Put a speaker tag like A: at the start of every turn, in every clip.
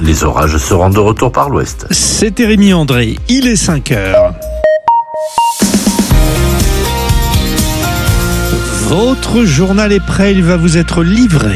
A: Les orages seront de retour par l'ouest.
B: C'était Rémi André, il est 5h. Votre journal est prêt, il va vous être livré.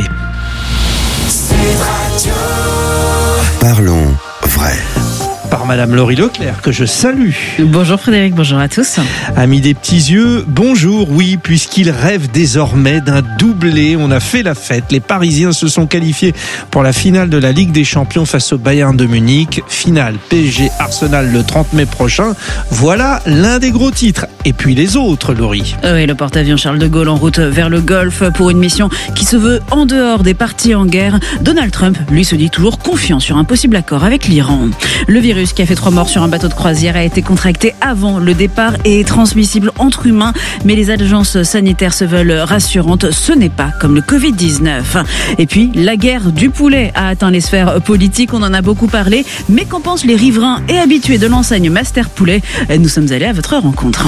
C: Parlons vrai.
B: Par Madame Laurie Leclerc, que je salue.
D: Bonjour Frédéric, bonjour à tous.
B: Amis des petits yeux, bonjour, oui, puisqu'il rêve désormais d'un doublé. On a fait la fête. Les Parisiens se sont qualifiés pour la finale de la Ligue des Champions face au Bayern de Munich. Finale PSG-Arsenal le 30 mai prochain. Voilà l'un des gros titres. Et puis les autres, Laurie.
D: Oui, le porte-avions Charles de Gaulle en route vers le Golfe pour une mission qui se veut en dehors des partis en guerre. Donald Trump, lui, se dit toujours confiant sur un possible accord avec l'Iran. Le virus qui a fait 3 morts sur un bateau de croisière a été contracté avant le départ et est transmissible entre humains. Mais les agences sanitaires se veulent rassurantes. Ce n'est pas comme le Covid-19. Et puis, la guerre du poulet a atteint les sphères politiques. On en a beaucoup parlé. Mais qu'en pensent les riverains et habitués de l'enseigne Master Poulet? Nous sommes allés à votre rencontre.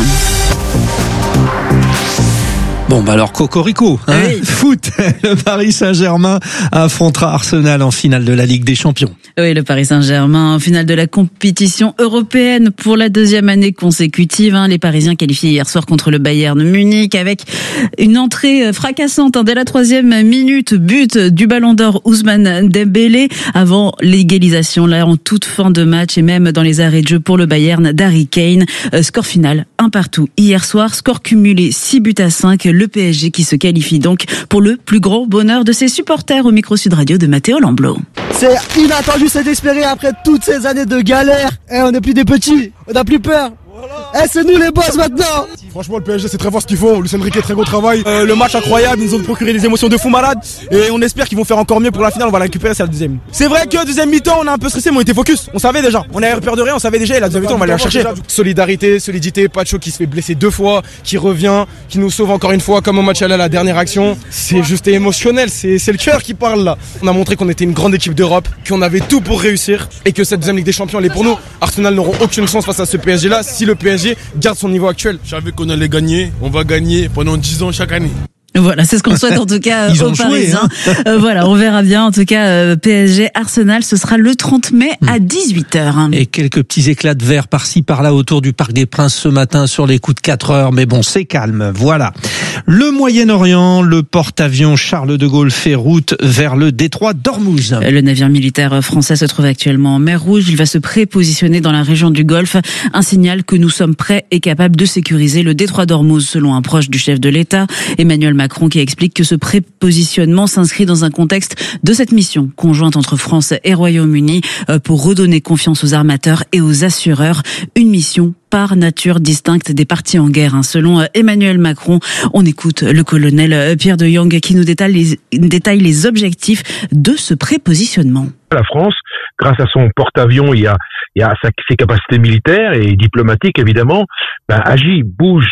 B: Bon, bah alors, cocorico, hein. Oui. Foot, le Paris Saint-Germain affrontera Arsenal en finale de la Ligue des Champions.
D: Oui, le Paris Saint-Germain en finale de la compétition européenne pour la 2e année consécutive. Les Parisiens qualifiés hier soir contre le Bayern Munich avec une entrée fracassante dès la 3e minute. But du Ballon d'Or Ousmane Dembélé avant l'égalisation là en toute fin de match et même dans les arrêts de jeu pour le Bayern d'Harry Kane. Score final 1-1 hier soir. Score cumulé 6-5. Le PSG qui se qualifie donc pour le plus grand bonheur de ses supporters au micro Sud Radio de Matteo Lamblot.
E: C'est inattendu, c'est espéré après toutes ces années de galère. On n'est plus des petits, on n'a plus peur. Voilà. C'est nous les boss maintenant.
F: Franchement le PSG c'est très fort ce qu'ils font. Lucien Riquet très beau travail. Le match incroyable, ils nous ont procuré des émotions de fou malade. Et on espère qu'ils vont faire encore mieux pour la finale. On va la récupérer, c'est la deuxième. C'est vrai que deuxième mi-temps on a un peu stressé mais on était focus. On savait déjà. On avait peur de rien, on savait déjà. Et la deuxième mi-temps on va aller la chercher. Solidarité, solidité. Pacho qui se fait blesser 2 fois, qui revient, qui nous sauve encore une fois comme au match aller à la dernière action. C'est juste émotionnel. C'est le cœur qui parle là. On a montré qu'on était une grande équipe d'Europe, qu'on avait tout pour réussir et que cette deuxième Ligue des Champions elle est pour nous. Arsenal n'auront aucune chance face à ce PSG là si le PSG garde son niveau actuel.
G: Je savais qu'on allait gagner, on va gagner pendant 10 ans chaque année.
D: Voilà, c'est ce qu'on souhaite en tout cas
B: aux
D: Parisiens. Voilà, on verra bien. En tout cas, PSG Arsenal, ce sera le 30 mai à 18h.
B: Et quelques petits éclats de verre par-ci par-là autour du Parc des Princes ce matin sur les coups de 4 heures. Mais bon, c'est calme. Voilà. Le Moyen-Orient, le porte-avions Charles de Gaulle fait route vers le détroit d'Ormuz.
D: Le navire militaire français se trouve actuellement en mer Rouge. Il va se prépositionner dans la région du Golfe. Un signal que nous sommes prêts et capables de sécuriser le détroit d'Ormuz, selon un proche du chef de l'État, Emmanuel Macron, qui explique que ce prépositionnement s'inscrit dans un contexte de cette mission conjointe entre France et Royaume-Uni pour redonner confiance aux armateurs et aux assureurs. Une mission par nature distincte des partis en guerre. Selon Emmanuel Macron, on écoute le colonel Pierre de Jong qui nous détaille les objectifs de ce prépositionnement.
H: La France, grâce à son porte-avions et à ses capacités militaires et diplomatiques évidemment, agit, bouge,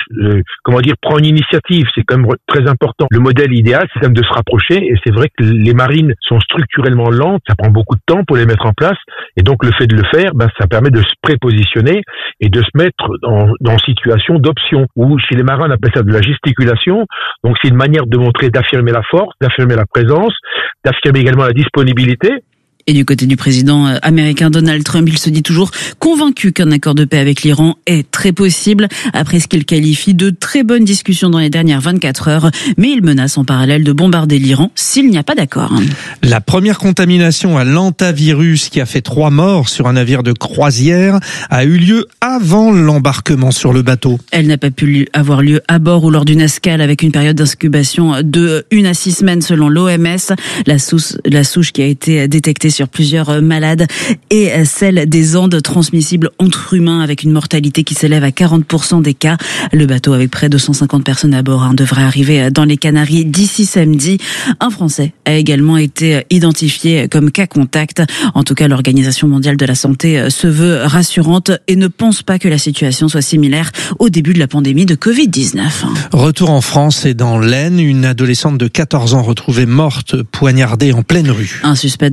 H: prend une initiative. C'est quand même très important. Le modèle idéal, c'est quand même de se rapprocher. Et c'est vrai que les marines sont structurellement lentes. Ça prend beaucoup de temps pour les mettre en place. Et donc le fait de le faire, ça permet de se prépositionner et de se mettre dans situation d'option. Ou chez les marins, on appelle ça de la gesticulation. Donc c'est une manière de montrer, d'affirmer la force, d'affirmer la présence, d'affirmer également la disponibilité.
D: Et du côté du président américain Donald Trump, il se dit toujours convaincu qu'un accord de paix avec l'Iran est très possible, après ce qu'il qualifie de très bonnes discussions dans les dernières 24 heures. Mais il menace en parallèle de bombarder l'Iran s'il n'y a pas d'accord.
B: La première contamination à l'hantavirus qui a fait 3 morts sur un navire de croisière a eu lieu avant l'embarquement sur le bateau. Elle
D: n'a pas pu avoir lieu à bord ou lors d'une escale avec une période d'incubation de 1 à 6 semaines selon l'OMS. La souche qui a été détectée sur plusieurs malades et celle des Andes transmissibles entre humains avec une mortalité qui s'élève à 40% des cas. Le bateau avec près de 150 personnes à bord devrait arriver dans les Canaries d'ici samedi. Un Français a également été identifié comme cas contact. En tout cas, l'Organisation mondiale de la santé se veut rassurante et ne pense pas que la situation soit similaire au début de la pandémie de Covid-19.
B: Retour en France et dans l'Aisne, une adolescente de 14 ans retrouvée morte, poignardée en pleine rue.
D: Un suspect de 23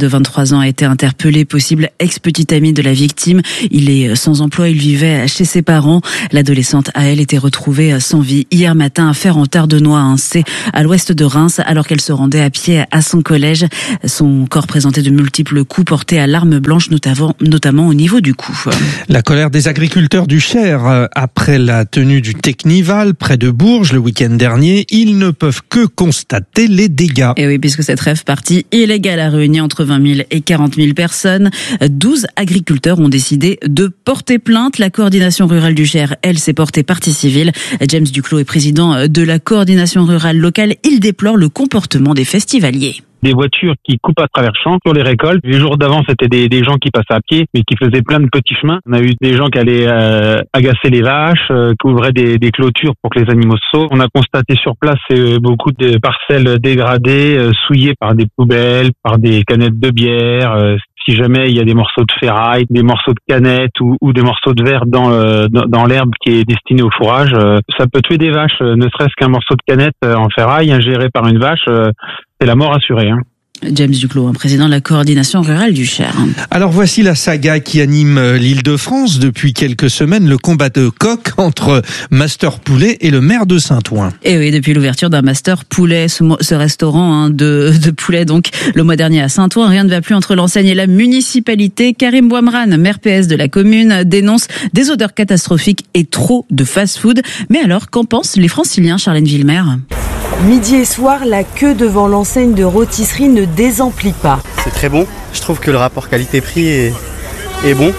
D: 23 ans, a été interpellé, possible ex-petit ami de la victime. Il est sans emploi, il vivait chez ses parents. L'adolescente a, elle, été retrouvée sans vie hier matin à Fère-en-Tardenois, c'est à l'ouest de Reims, alors qu'elle se rendait à pied à son collège. Son corps présentait de multiples coups portés à l'arme blanche, notamment au niveau du cou.
B: La colère des agriculteurs du Cher après la tenue du Technival près de Bourges le week-end dernier. Ils ne peuvent que constater les dégâts.
D: Et oui, puisque cette rave partie illégale a réuni entre 20 000 et 40 000 personnes. 12 agriculteurs ont décidé de porter plainte. La coordination rurale du Cher, elle, s'est portée partie civile. James Duclos est président de la coordination rurale locale. Il déplore le comportement des festivaliers.
C: Des voitures qui coupent à travers champs sur les récoltes. Les jours d'avant, c'était des gens qui passaient à pied, mais qui faisaient plein de petits chemins. On a eu des gens qui allaient agacer les vaches, qui ouvraient des clôtures pour que les animaux se sauvent. On a constaté sur place beaucoup de parcelles dégradées, souillées par des poubelles, par des canettes de bière. Si jamais il y a des morceaux de ferraille, des morceaux de canettes ou des morceaux de verre dans l'herbe qui est destinée au fourrage, ça peut tuer des vaches. Ne serait-ce qu'un morceau de canette en ferraille ingéré par une vache, c'est la mort assurée.
D: James Duclos, président de la coordination rurale du Cher.
B: Alors voici la saga qui anime l'Île-de-France depuis quelques semaines, le combat de coq entre Master Poulet et le maire de Saint-Ouen.
D: Et oui, depuis l'ouverture d'un Master Poulet, ce restaurant de poulet donc le mois dernier à Saint-Ouen, rien ne va plus entre l'enseigne et la municipalité. Karim Bouamran, maire PS de la commune, dénonce des odeurs catastrophiques et trop de fast-food. Mais alors, qu'en pensent les Franciliens, Charlène Villemer?
I: Midi et soir, la queue devant l'enseigne de rôtisserie ne désemplit pas.
J: C'est très bon. Je trouve que le rapport qualité-prix est bon.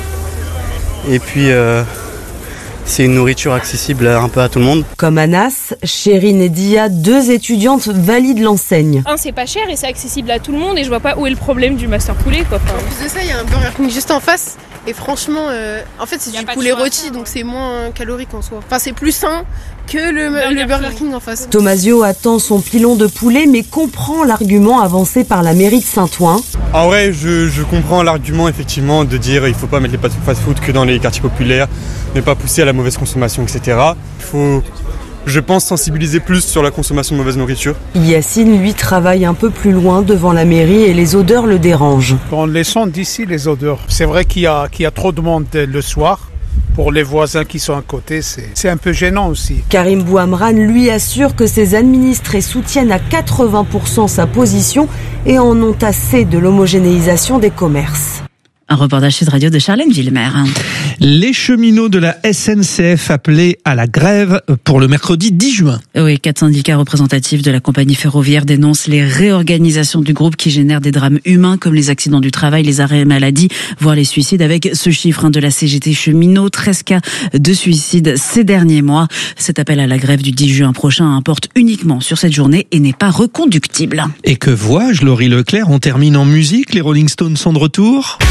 J: Et puis, c'est une nourriture accessible un peu à tout le monde.
I: Comme Anas, Chérine et Dia, 2 étudiantes valident l'enseigne.
K: C'est pas cher et c'est accessible à tout le monde et je vois pas où est le problème du Master Poulet, quoi.
L: En plus de ça, il y a un Burger King juste en face. Et franchement, en fait, c'est du poulet rôti, donc c'est moins calorique en soi. Enfin, c'est plus sain que le Burger King en face.
I: Tomasio attend son pilon de poulet, mais comprend l'argument avancé par la mairie de Saint-Ouen.
M: En vrai, je comprends l'argument, effectivement, de dire il faut pas mettre les fast-food que dans les quartiers populaires, ne pas pousser à la mauvaise consommation, etc. Il faut, je pense, sensibiliser plus sur la consommation de mauvaise nourriture.
I: Yacine, lui, travaille un peu plus loin devant la mairie et les odeurs le dérangent.
N: On les sent d'ici, les odeurs. C'est vrai qu'il y a trop de monde le soir. Pour les voisins qui sont à côté, c'est un peu gênant aussi.
I: Karim Bouamran, lui, assure que ses administrés soutiennent à 80% sa position et en ont assez de l'homogénéisation des commerces.
D: Un reportage Sud Radio de Charlène Villemer.
B: Les cheminots de la SNCF appelés à la grève pour le mercredi 10 juin.
D: Oui, 4 syndicats représentatifs de la compagnie ferroviaire dénoncent les réorganisations du groupe qui génèrent des drames humains comme les accidents du travail, les arrêts maladie, voire les suicides. Avec ce chiffre de la CGT cheminots, 13 cas de suicide ces derniers mois. Cet appel à la grève du 10 juin prochain importe uniquement sur cette journée et n'est pas reconductible.
B: Et que vois-je, Laurie Leclerc, on termine en musique, les Rolling Stones sont de retour.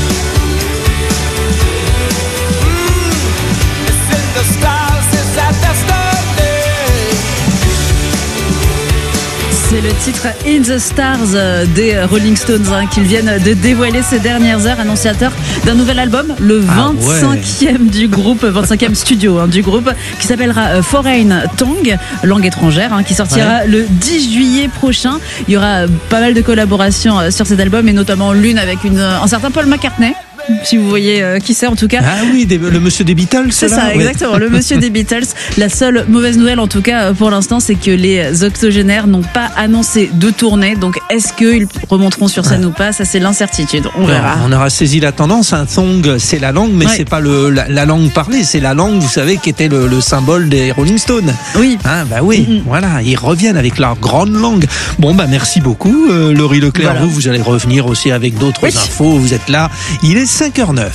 D: C'est le titre In the Stars des Rolling Stones qu'ils viennent de dévoiler ces dernières heures, annonciateur d'un nouvel album, le 25e du groupe, 25e studio du groupe, qui s'appellera Foreign Tongue, langue étrangère, qui sortira le 10 juillet prochain. Il y aura pas mal de collaborations sur cet album et notamment l'une avec un certain Paul McCartney. Si vous voyez qui c'est en tout cas.
B: Ah oui, le monsieur des Beatles.
D: C'est ça, exactement, le monsieur des Beatles. La seule mauvaise nouvelle en tout cas pour l'instant, c'est que les octogénaires n'ont pas annoncé de tournée. Donc est-ce qu'ils remonteront sur scène ou pas? Ça c'est l'incertitude, on verra.
B: On aura saisi la tendance, un song c'est la langue, mais c'est pas la langue parlée, c'est la langue, vous savez, qui était le symbole des Rolling Stones.
D: Oui.
B: Voilà, ils reviennent avec leur grande langue. Bon merci beaucoup Laurie Leclerc, voilà. Vous allez revenir aussi avec d'autres infos, vous êtes là, il est 5h09.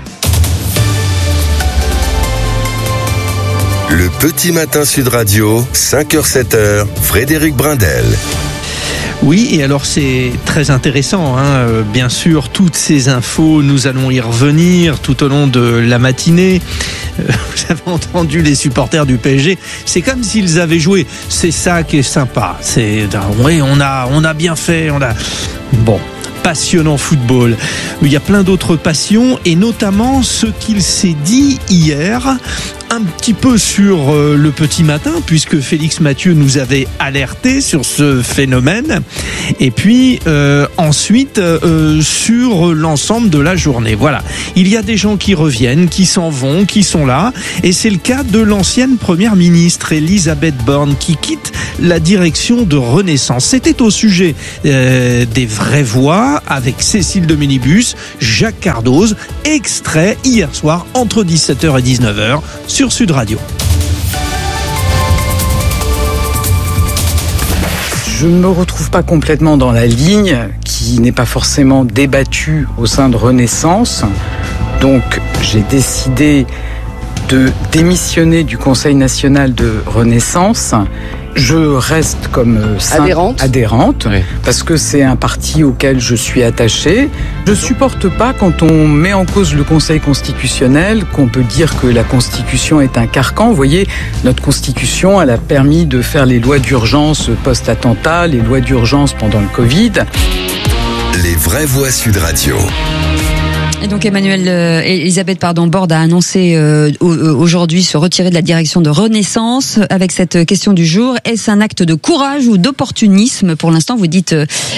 O: Le petit matin Sud Radio, 5h-7h, Frédéric Brindel.
B: Oui, et alors c'est très intéressant, bien sûr, toutes ces infos, nous allons y revenir tout au long de la matinée. Vous avez entendu les supporters du PSG, c'est comme s'ils avaient joué, c'est ça qui est sympa. On a bien fait, Bon. Passionnant football. Il y a plein d'autres passions et notamment ce qu'il s'est dit hier. un petit peu sur le petit matin, puisque Félix Mathieu nous avait alerté sur ce phénomène, et puis ensuite sur l'ensemble de la journée. Voilà, il y a des gens qui reviennent, qui s'en vont, qui sont là, et c'est le cas de l'ancienne première ministre Elisabeth Borne qui quitte la direction de Renaissance. C'était au sujet des vraies voix avec Cécile de Minibus, Jacques Cardoz, extrait hier soir entre 17h et 19h sur Sud Radio.
P: Je ne me retrouve pas complètement dans la ligne qui n'est pas forcément débattue au sein de Renaissance. Donc j'ai décidé de démissionner du Conseil national de Renaissance. Je reste comme adhérente oui. Parce que c'est un parti auquel je suis attachée. Je supporte pas quand on met en cause le Conseil constitutionnel, qu'on peut dire que la Constitution est un carcan. Vous voyez, notre Constitution, elle a permis de faire les lois d'urgence post-attentat, les lois d'urgence pendant le Covid.
O: Les vraies voix Sud Radio.
Q: Et donc Elisabeth Borne a annoncé aujourd'hui se retirer de la direction de Renaissance avec cette question du jour. Est-ce un acte de courage ou d'opportunisme? Pour l'instant, vous dites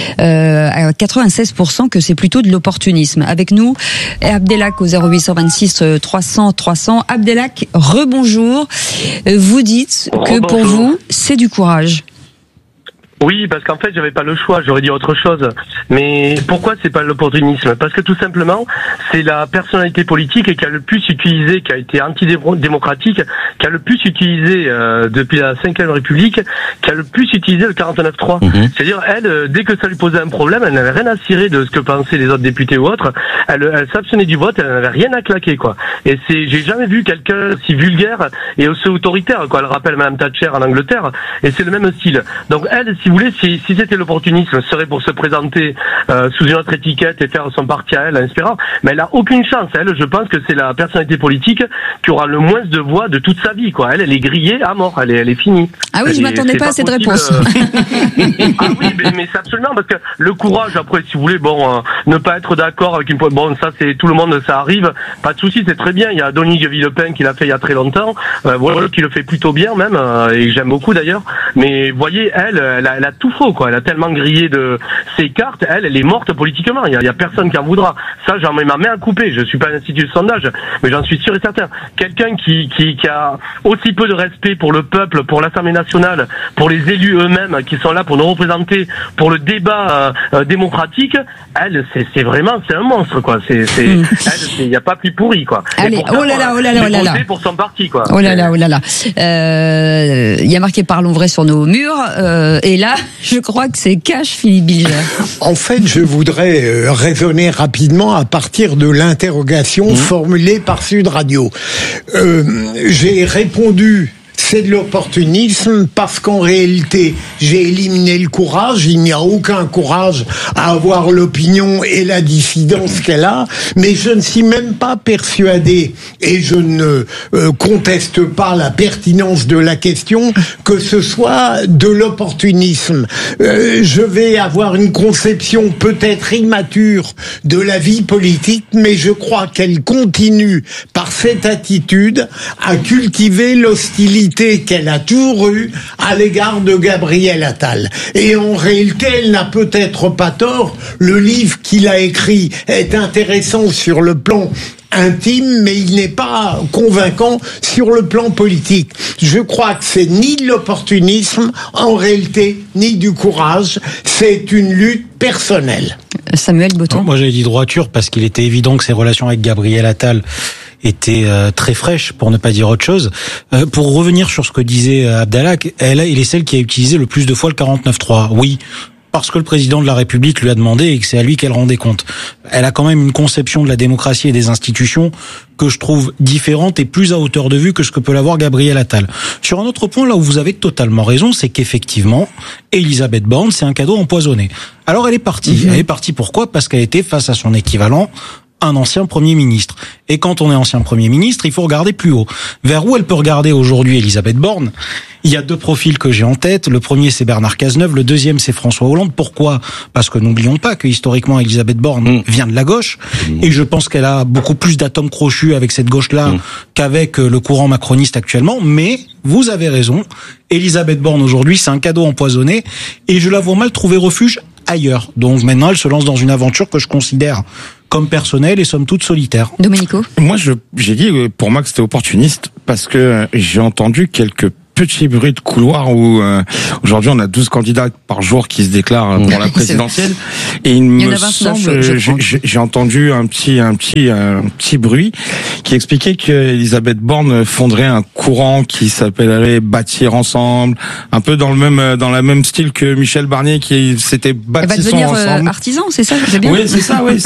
Q: à 96% que c'est plutôt de l'opportunisme. Avec nous, Abdelak au 0826 300 300. Abdelak, rebonjour. Vous dites que pour vous, c'est du courage.
R: Oui, parce qu'en fait, j'avais pas le choix, j'aurais dit autre chose. Mais pourquoi c'est pas l'opportunisme? Parce que tout simplement, c'est la personnalité politique qui a le plus utilisé, qui a été antidémocratique, qui a le plus utilisé depuis la 5e République, qui a le plus utilisé le 49.3. C'est-à-dire, elle, dès que ça lui posait un problème, elle n'avait rien à cirer de ce que pensaient les autres députés ou autres. Elle s'abstenait du vote, elle n'avait rien à claquer, quoi. Et j'ai jamais vu quelqu'un si vulgaire et aussi autoritaire, quoi. Elle rappelle Madame Thatcher en Angleterre, et c'est le même style. Donc elle, si vous voulez, si c'était l'opportunisme, ce serait pour se présenter sous une autre étiquette et faire son parti à elle en espérant. Mais elle a aucune chance. Elle, je pense que c'est la personnalité politique qui aura le moins de voix de toute sa vie, quoi. Elle est grillée à mort. Elle est finie.
Q: Ah oui, je m'attendais pas à cette réponse.
R: Ah oui, mais c'est absolument parce que le courage, après, si vous voulez, ne pas être d'accord avec une... Bon, ça, c'est tout le monde, ça arrive. Pas de souci, c'est très bien. Il y a Dominique de Villepin qui l'a fait il y a très longtemps. Voilà, qui le fait plutôt bien même, et j'aime beaucoup d'ailleurs. Mais vous voyez, elle a tout faux, quoi. Elle a tellement grillé de ses cartes. Elle est morte politiquement. Il y a personne qui en voudra. Ça, j'en mets ma main à couper. Je suis pas un institut de sondage, mais j'en suis sûr et certain. Quelqu'un qui a aussi peu de respect pour le peuple, pour l'Assemblée nationale, pour les élus eux-mêmes qui sont là pour nous représenter, pour le débat démocratique, elle, c'est un monstre, quoi. Elle, il n'y a pas plus pourri, quoi.
Q: Allez,
R: pourtant,
Q: oh là là.
R: Pour son parti, quoi.
Q: Oh là là. Il y a marqué Parlons vrai sur nos murs, et là, je crois que c'est cash, Philippe Bilger.
S: En fait, je voudrais raisonner rapidement à partir de l'interrogation formulée par Sud Radio. J'ai répondu... C'est de l'opportunisme parce qu'en réalité, j'ai éliminé le courage. Il n'y a aucun courage à avoir l'opinion et la dissidence qu'elle a. Mais je ne suis même pas persuadé, et je ne conteste pas la pertinence de la question, que ce soit de l'opportunisme. Je vais avoir une conception peut-être immature de la vie politique, mais je crois qu'elle continue par cette attitude à cultiver l'hostilité qu'elle a toujours eue à l'égard de Gabriel Attal. Et en réalité, elle n'a peut-être pas tort. Le livre qu'il a écrit est intéressant sur le plan intime, mais il n'est pas convaincant sur le plan politique. Je crois que c'est ni de l'opportunisme, en réalité, ni du courage. C'est une lutte personnelle.
Q: Samuel Botton.
T: Moi, j'avais dit droiture parce qu'il était évident que ses relations avec Gabriel Attal était très fraîche, pour ne pas dire autre chose. Pour revenir sur ce que disait Abdelak, elle est celle qui a utilisé le plus de fois le 49.3. Oui, parce que le président de la République lui a demandé et que c'est à lui qu'elle rendait compte. Elle a quand même une conception de la démocratie et des institutions que je trouve différente et plus à hauteur de vue que ce que peut l'avoir Gabriel Attal. Sur un autre point, là où vous avez totalement raison, c'est qu'effectivement, Elisabeth Borne, c'est un cadeau empoisonné. Alors elle est partie. Elle est partie pourquoi? Parce qu'elle était face à son équivalent un ancien Premier ministre. Et quand on est ancien Premier ministre, il faut regarder plus haut. Vers où elle peut regarder aujourd'hui Elisabeth Borne ? Il y a deux profils que j'ai en tête. Le premier, c'est Bernard Cazeneuve. Le deuxième, c'est François Hollande. Pourquoi ? Parce que n'oublions pas que historiquement, Elisabeth Borne vient de la gauche. Et je pense qu'elle a beaucoup plus d'atomes crochus avec cette gauche-là qu'avec le courant macroniste actuellement. Mais vous avez raison. Elisabeth Borne, aujourd'hui, c'est un cadeau empoisonné. Et je la vois mal trouver refuge ailleurs. Donc maintenant, elle se lance dans une aventure que je considère comme personnelle et somme toute solitaire.
Q: Domenico ?
U: Moi, j'ai dit pour moi que c'était opportuniste parce que j'ai entendu quelques petits bruits de couloir où aujourd'hui on a 12 candidats par jour qui se déclarent pour la présidentielle et il me semble j'ai entendu un petit bruit qui expliquait que Elisabeth Borne fonderait un courant qui s'appellerait Bâtir ensemble, un peu dans la même style que Michel Barnier qui s'était bâtissons ensemble. Elle va devenir
Q: artisan, c'est ça, c'est bien.
U: Oui, c'est ça, oui,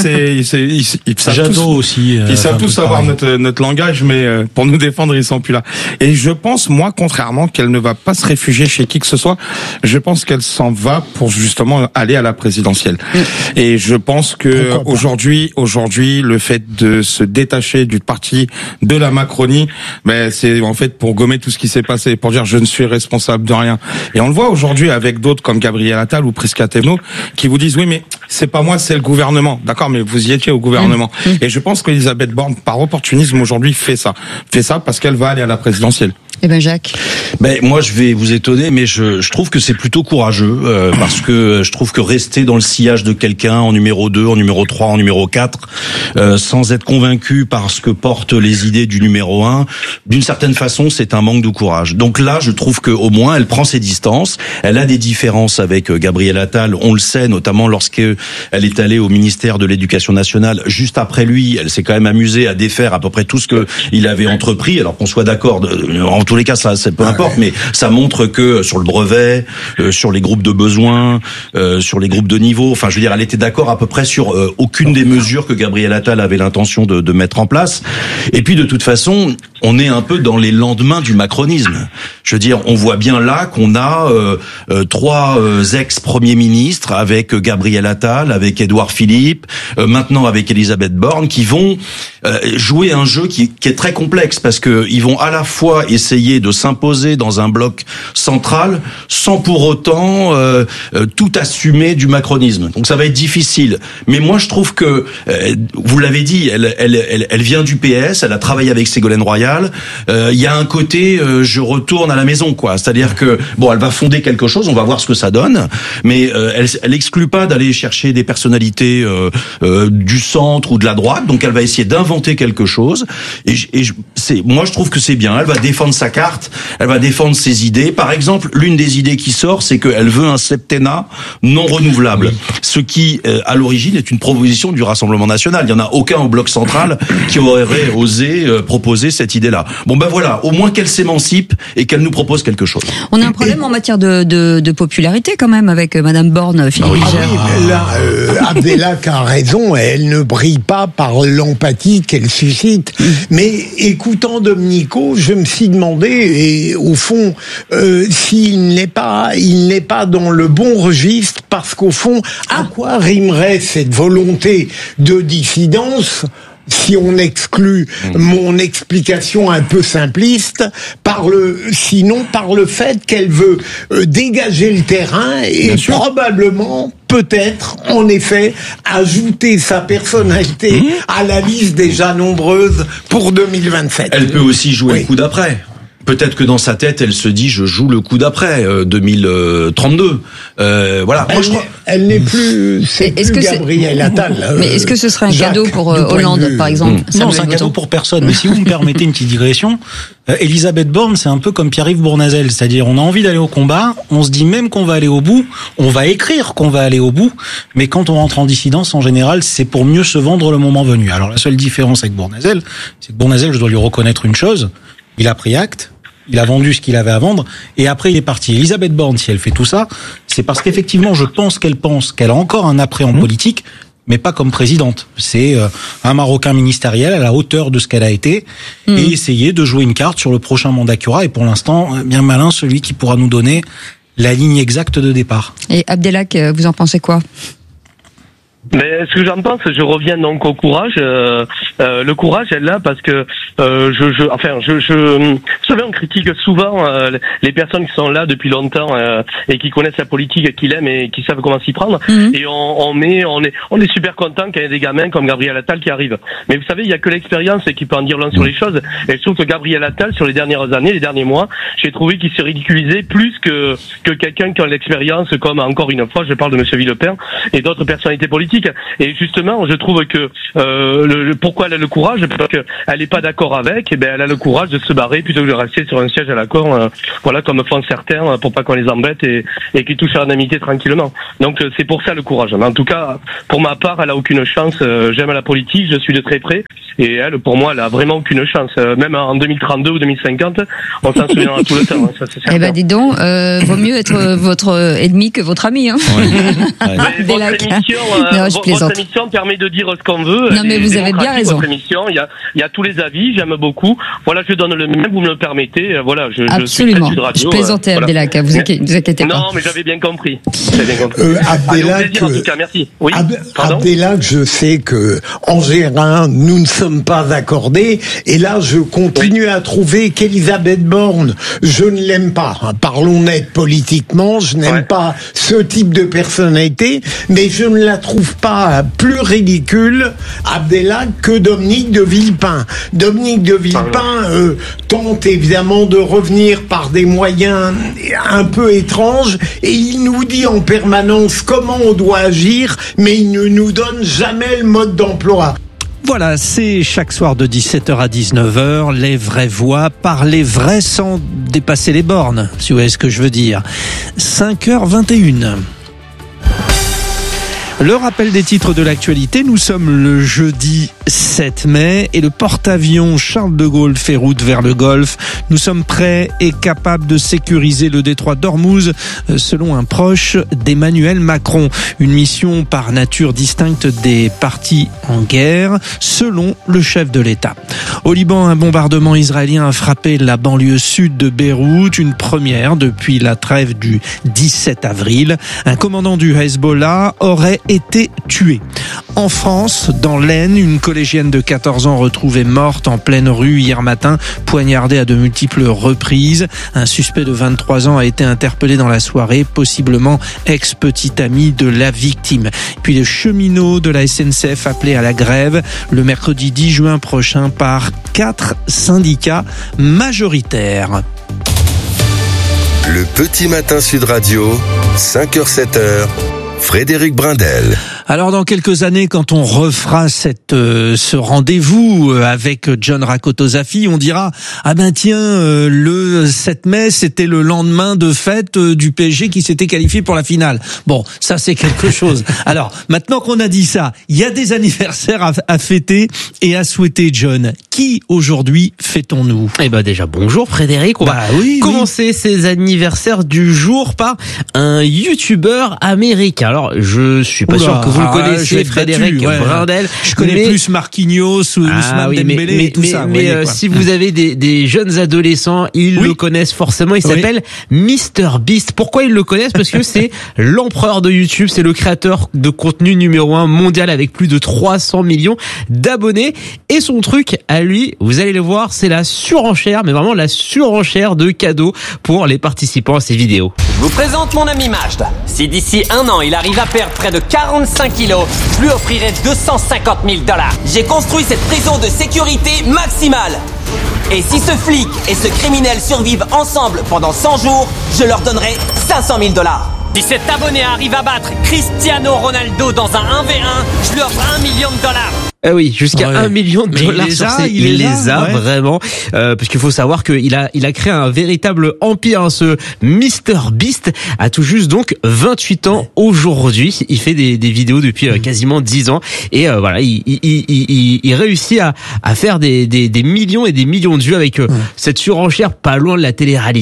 T: Jadot aussi.
U: Ils savent tous savoir notre langage, mais pour nous défendre, ils sont plus là. Et je pense, moi, contrairement, qu'elle ne va pas se réfugier chez qui que ce soit. Je pense qu'elle s'en va pour justement aller à la présidentielle. Et je pense que aujourd'hui, le fait de se détacher du parti de la Macronie, c'est en fait pour gommer tout ce qui s'est passé, pour dire je ne suis responsable de rien. Et on le voit aujourd'hui avec d'autres comme Gabriel Attal ou Prisca Thévenot qui vous disent oui mais c'est pas moi, c'est le gouvernement. D'accord, mais vous y étiez au gouvernement. Et je pense qu'Elisabeth Borne, par opportunisme aujourd'hui, fait ça parce qu'elle va aller à la présidentielle.
Q: Eh ben Jacques.
V: Moi je vais vous étonner, mais je trouve que c'est plutôt courageux parce que je trouve que rester dans le sillage de quelqu'un en numéro 2, en numéro 3, en numéro 4, sans être convaincu par ce que portent les idées du numéro 1, d'une certaine façon c'est un manque de courage. Donc là je trouve que au moins elle prend ses distances. Elle a des différences avec Gabriel Attal, on le sait, notamment lorsqu'elle est allée au ministère de l'Éducation nationale juste après lui. Elle s'est quand même amusée à défaire à peu près tout ce que il avait entrepris. Alors qu'on soit d'accord, en tous les cas ça peu importe, mais ça montre que sur le brevet, sur les groupes de besoins, sur les groupes de niveau, enfin je veux dire, elle était d'accord à peu près sur aucune des mesures que Gabriel Attal avait l'intention de mettre en place. Et puis de toute façon, on est un peu dans les lendemains du macronisme. Je veux dire, on voit bien là qu'on a 3 ex-premiers ministres avec Gabriel Attal, avec Édouard Philippe, maintenant avec Elisabeth Borne, qui vont jouer un jeu qui est très complexe parce que ils vont à la fois essayer de s'imposer dans un bloc central sans pour autant tout assumer du macronisme. Donc ça va être difficile. Mais moi je trouve que vous l'avez dit, elle vient du PS, elle a travaillé avec Ségolène Royal. Il y a un côté je retourne à la maison quoi. C'est-à-dire que elle va fonder quelque chose, on va voir ce que ça donne, mais elle exclut pas d'aller chercher des personnalités du centre ou de la droite. Donc elle va essayer d'inventer quelque chose. Moi je trouve que c'est bien. Elle va défendre sa carte, elle va défendre ses idées. Par exemple, l'une des idées qui sort, c'est qu'elle veut un septennat non renouvelable. Oui. Ce qui, à l'origine, est une proposition du Rassemblement national. Il n'y en a aucun au bloc central qui aurait osé proposer cette idée-là. Voilà, au moins qu'elle s'émancipe et qu'elle nous propose quelque chose.
Q: On a un problème en matière de popularité quand même avec Madame Borne, Philippe Ligère.
S: Oui, là, Abdelak a raison, elle ne brille pas par l'empathie qu'elle suscite. Mais écoutant Domenico, je me suis demandé, et au fond, s'il n'est pas dans le bon registre, parce qu'au fond, à quoi rimerait cette volonté de dissidence si on exclut mon explication un peu simpliste sinon par le fait qu'elle veut dégager le terrain et probablement peut-être, en effet, ajouter sa personnalité à la liste déjà nombreuse pour 2027.
V: Elle peut aussi jouer le coup d'après. Peut-être que dans sa tête, elle se dit je joue le coup d'après 2032. Voilà.
S: Elle n'est plus. C'est Gabriel Attal.
Q: Mais est-ce que ce serait un cadeau pour Hollande, par exemple?
T: Non, c'est un cadeau pour personne. Mais si vous me permettez une petite digression, Elisabeth Borne, c'est un peu comme Pierre-Yves Bournazel, c'est-à-dire on a envie d'aller au combat, on se dit même qu'on va aller au bout, on va écrire qu'on va aller au bout, mais quand on rentre en dissidence, en général, c'est pour mieux se vendre le moment venu. Alors la seule différence avec Bournazel, c'est que Bournazel, je dois lui reconnaître une chose. Il a pris acte, il a vendu ce qu'il avait à vendre, et après il est parti. Elisabeth Borne, si elle fait tout ça, c'est parce qu'effectivement, je pense qu'elle a encore un après en politique, mais pas comme présidente. C'est un Marocain ministériel à la hauteur de ce qu'elle a été, et essayer de jouer une carte sur le prochain mandat qu'il y aura, et pour l'instant, bien malin celui qui pourra nous donner la ligne exacte de départ.
Q: Et Abdelak, vous en pensez quoi ?
R: Mais ce que j'en pense, je reviens donc au courage. Le courage, elle là parce que vous savez, on critique souvent les personnes qui sont là depuis longtemps et qui connaissent la politique, qui l'aiment et qui savent comment s'y prendre. Et on est super content qu'il y ait des gamins comme Gabriel Attal qui arrivent. Mais vous savez, il y a que l'expérience qui peut en dire long sur les choses. Et je trouve que Gabriel Attal, sur les dernières années, les derniers mois, j'ai trouvé qu'il se ridiculisait plus que quelqu'un qui a l'expérience, comme encore une fois, je parle de Monsieur Villepin et d'autres personnalités politiques. Et justement, je trouve que pourquoi elle a le courage, parce qu'elle n'est pas d'accord avec, et ben elle a le courage de se barrer plutôt que de rester sur un siège à la cour, voilà, comme font certains, pour pas qu'on les embête et qui touchent à l'indemnité tranquillement. Donc c'est pour ça le courage. Mais en tout cas, pour ma part, elle a aucune chance. J'aime la politique, je suis de très près, et elle, pour moi, elle a vraiment aucune chance. Même en 2032 ou 2050, on s'en souviendra tout le temps. Ça, c'est certain.
Q: Eh ben, dis donc, vaut mieux être votre ennemi que votre ami, hein.
R: Mais votre émission permet de dire ce qu'on veut.
Q: Non, mais vous avez bien raison.
R: Votre émission, il y a tous les avis, j'aime beaucoup. Voilà, je donne le mien, vous me le permettez. Voilà,
Q: absolument.
R: Je suis radio,
Q: je plaisantais, Abdelak, vous inquiétez pas.
R: Non, mais j'avais bien compris.
S: Abdelak,
R: en tout cas, merci. Oui.
S: Abdelak, je sais que en général, nous ne sommes pas accordés. Et là, je continue à trouver qu'Elisabeth Borne, je ne l'aime pas. Parlons net politiquement, je n'aime pas ce type de personnalité, mais je ne la trouve pas plus ridicule, Abdelak, que Dominique de Villepin. Dominique de Villepin tente évidemment de revenir par des moyens un peu étranges, et il nous dit en permanence comment on doit agir, mais il ne nous donne jamais le mode d'emploi.
B: Voilà, c'est chaque soir de 17h à 19h, les vraies voix, parler vrai sans dépasser les bornes, si vous voyez ce que je veux dire. 5h21. Le rappel des titres de l'actualité, nous sommes le jeudi 7 mai et le porte-avions Charles de Gaulle fait route vers le Golfe. Nous sommes prêts et capables de sécuriser le détroit d'Ormuz, selon un proche d'Emmanuel Macron. Une mission par nature distincte des partis en guerre, selon le chef de l'État. Au Liban, un bombardement israélien a frappé la banlieue sud de Beyrouth, une première depuis la trêve du 17 avril. Un commandant du Hezbollah aurait été tué. En France, dans l'Aisne, une collégienne de 14 ans retrouvée morte en pleine rue hier matin, poignardée à de multiples reprises. Un suspect de 23 ans a été interpellé dans la soirée, possiblement ex-petit ami de la victime. Puis les cheminots de la SNCF appelés à la grève le mercredi 10 juin prochain par 4 syndicats majoritaires.
O: Le petit matin Sud Radio, 5h-7h. Frédéric Brindel.
B: Alors dans quelques années, quand on refera ce rendez-vous avec John Rakotozafi, on dira le 7 mai, c'était le lendemain de fête du PSG qui s'était qualifié pour la finale. Bon, ça c'est quelque chose. Alors maintenant qu'on a dit ça, il y a des anniversaires à fêter et à souhaiter, John. Qui aujourd'hui fêtons-nous ?
A: Eh ben déjà bonjour Frédéric. On va commencer ces anniversaires du jour par un YouTuber américain. Alors je suis pas sûr que vous le connaissez, Frédéric Brindel.
B: Je connais plus Marquinhos ou Ousmane Dembélé et tout ça.
A: Mais si vous avez des jeunes adolescents, ils le connaissent forcément. Il s'appelle MrBeast. Pourquoi ils le connaissent ? Parce que c'est l'empereur de YouTube, c'est le créateur de contenu numéro 1 mondial avec plus de 300 millions d'abonnés. Et son truc à lui, vous allez le voir, c'est la surenchère, mais vraiment la surenchère de cadeaux pour les participants à ces vidéos.
E: Je vous présente mon ami Majd. Si d'ici un an, il arrive à perdre près de 45 kilos, je lui offrirai 250 000 $. J'ai construit cette prison de sécurité maximale. Et si ce flic et ce criminel survivent ensemble pendant 100 jours, je leur donnerai 500 000 $. Si cet abonné arrive à battre Cristiano Ronaldo dans un 1v1, je lui offre $1 million.
A: Ah oui, jusqu'à $1 million sur ces... Il les a vraiment, parce qu'il faut savoir qu'il a créé un véritable empire, hein, ce MrBeast a tout juste donc 28 ans aujourd'hui. Il fait des vidéos depuis quasiment 10 ans et voilà, il réussit à faire des millions et des millions de vues avec cette surenchère pas loin de la télé-réalité.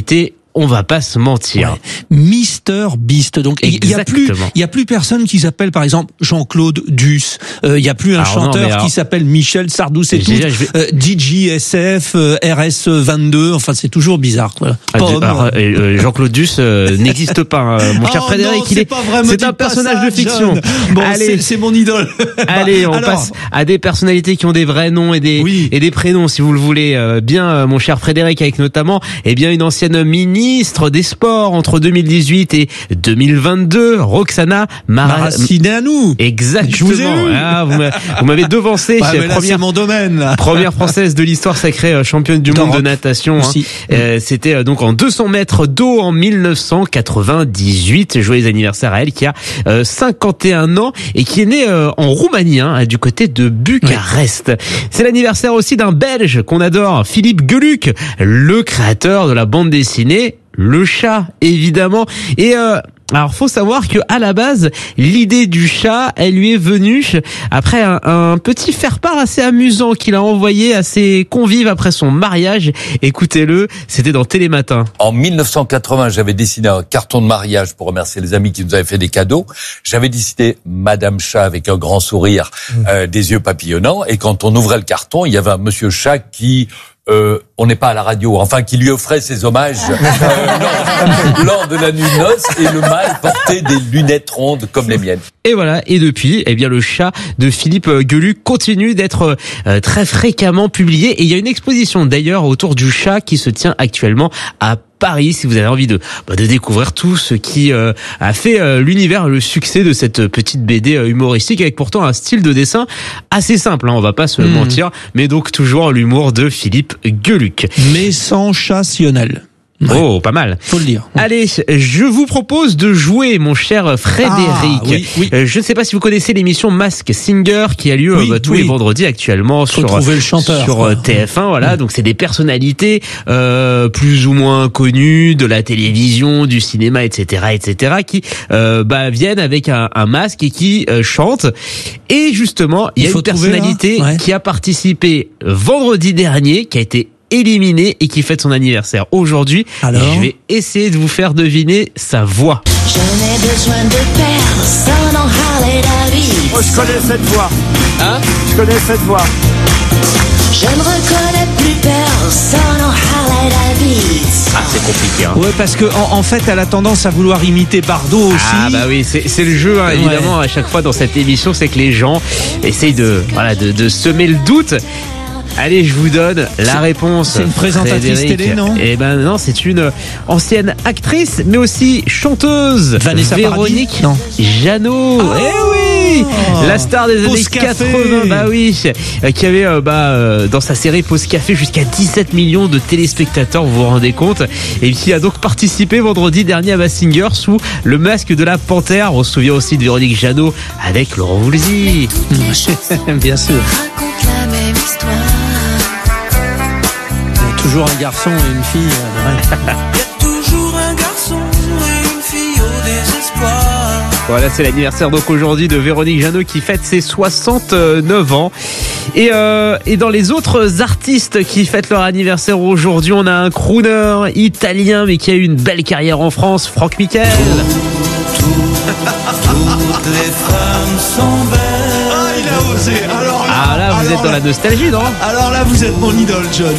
A: on va pas se mentir.
B: Mister Beast. Donc il y a plus personne qui s'appelle par exemple Jean-Claude Duss. Il y a plus un chanteur qui s'appelle Michel Sardou, c'est tout. DJSF, RS22, enfin c'est toujours bizarre. Voilà.
A: Jean-Claude Duss n'existe pas, mon cher Frédéric. C'est un personnage de fiction.
B: Bon, c'est mon idole.
A: Allez, on passe à des personnalités qui ont des vrais noms et des prénoms, si vous le voulez bien, mon cher Frédéric, avec notamment une ancienne ministre des Sports entre 2018 et 2022, Roxana
B: Maracineanu.
A: Exactement.
B: Je vous ai eu.
A: Vous m'avez devancé.
B: C'est mon domaine. Là.
A: Première française de l'histoire sacrée championne du monde de natation. C'était donc en 200 mètres d'eau en 1998. Joyeux anniversaire à elle qui a 51 ans et qui est née en Roumanie, du côté de Bucarest. C'est l'anniversaire aussi d'un Belge qu'on adore, Philippe Gueluc, le créateur de la bande dessinée Le Chat, évidemment. Et alors faut savoir que à la base, l'idée du chat, elle lui est venue après un petit faire-part assez amusant qu'il a envoyé à ses convives après son mariage. Écoutez-le, c'était dans Télématin.
F: En 1980, j'avais dessiné un carton de mariage pour remercier les amis qui nous avaient fait des cadeaux. J'avais dessiné Madame Chat avec un grand sourire, des yeux papillonnants. Et quand on ouvrait le carton, il y avait un monsieur chat qui... on n'est pas à la radio, enfin qui lui offrait ses hommages lors de la nuit de noces, et le mâle portait des lunettes rondes comme les miennes.
A: Et voilà, et depuis, le chat de Philippe Gueluc continue d'être très fréquemment publié, et il y a une exposition d'ailleurs autour du chat qui se tient actuellement à Paris, si vous avez envie de découvrir tout ce qui a fait l'univers, le succès de cette petite BD humoristique, avec pourtant un style de dessin assez simple, on va pas se mentir, mais donc toujours l'humour de Philippe Gueluc.
B: Mais sensationnel.
A: Ouais. Oh, pas mal.
B: Faut le dire.
A: Allez, je vous propose de jouer, mon cher Frédéric. Je ne sais pas si vous connaissez l'émission Mask Singer qui a lieu tous les vendredis actuellement sur TF1. Voilà, donc c'est des personnalités plus ou moins connues de la télévision, du cinéma, etc., qui viennent avec un masque et qui chantent. Et justement, il y a une personnalité qui a participé vendredi dernier, qui a été éliminé et qui fête son anniversaire aujourd'hui. Alors, je vais essayer de vous faire deviner sa voix.
G: Je n'ai besoin de personne en Harley Davidson.
W: Oh, je connais cette voix. Je connais cette voix.
G: Je ne reconnais plus personne en Harley Davidson.
A: Ah, c'est compliqué.
B: Ouais, parce que en fait, elle a tendance à vouloir imiter Bardot aussi.
A: Ah bah oui, c'est le jeu, évidemment. À chaque fois dans cette émission, c'est que les gens essayent de semer le doute. Allez, je vous donne la réponse.
B: C'est une présentatrice télé, non ?
A: Eh ben non, c'est une ancienne actrice, mais aussi chanteuse.
B: Vanessa
A: Véronique Jeannot.
B: Oh,
A: eh oui, la star des années 80. Bah oui, qui avait dans sa série Pause Café jusqu'à 17 millions de téléspectateurs, vous vous rendez compte ? Et qui a donc participé vendredi dernier à Mask Singer sous le masque de la panthère. On se souvient aussi de Véronique Jeannot avec Laurent Voulzy.
B: Bien sûr.
G: La même histoire.
B: Toujours un garçon et une fille.
G: Il y a toujours un garçon et une fille au désespoir.
A: Voilà, c'est l'anniversaire donc aujourd'hui de Véronique Jeannot qui fête ses 69 ans. Et dans les autres artistes qui fêtent leur anniversaire aujourd'hui, on a un crooner italien mais qui a eu une belle carrière en France, Franck Michael.
G: Toutes les femmes sont belles.
B: Ah, il a osé.
A: Alors là, vous êtes dans la nostalgie, non ?
B: Alors là, vous êtes mon idole, John.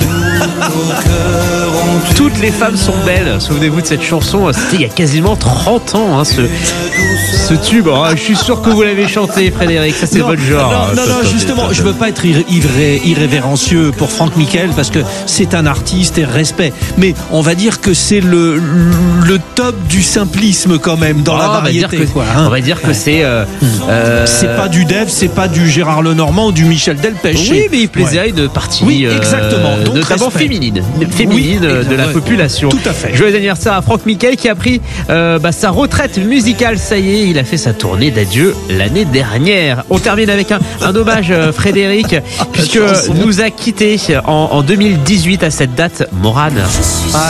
A: Toutes les femmes sont belles. Souvenez-vous de cette chanson, c'était il y a quasiment 30 ans, ce tube. Je suis sûr que vous l'avez chanté, Frédéric. Ça, c'est votre genre.
B: Non, justement, je veux pas être irrévérencieux pour Franck Michael parce que c'est un artiste et respect. Mais on va dire que c'est le top du simplisme quand même dans la variété.
A: On va dire que c'est.
B: C'est pas du Def, c'est pas du Gérard Lenormand ou du Michel Delpech.
A: Oui, mais il plaisait à une partie
B: exactement. Donc,
A: notamment féminine de la population.
B: Tout à fait.
A: Joyeux anniversaire à Franck Michael qui a pris sa retraite musicale. Ça y est, il a fait sa tournée d'adieu l'année dernière. On termine avec un hommage, Frédéric, puisque nous a quitté en 2018 à cette date Morane.